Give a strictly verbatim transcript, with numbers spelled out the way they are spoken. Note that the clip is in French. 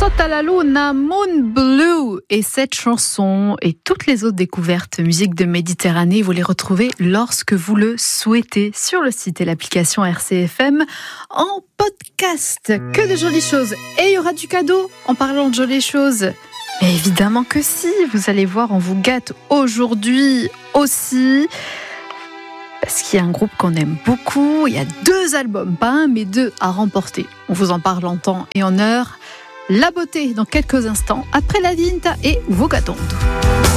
Sota la Luna, Moon Blue. Et cette chanson et toutes les autres découvertes musique de Méditerranée, vous les retrouvez lorsque vous le souhaitez sur le site et l'application R C F M en podcast. Que de jolies choses. Et il y aura du cadeau en parlant de jolies choses. Mais évidemment que si, vous allez voir, on vous gâte aujourd'hui aussi. Parce qu'il y a un groupe qu'on aime beaucoup, il y a deux albums, pas un mais deux à remporter. On vous en parle en temps et en heure. La beauté dans quelques instants, après la Vinta et Vogatondo.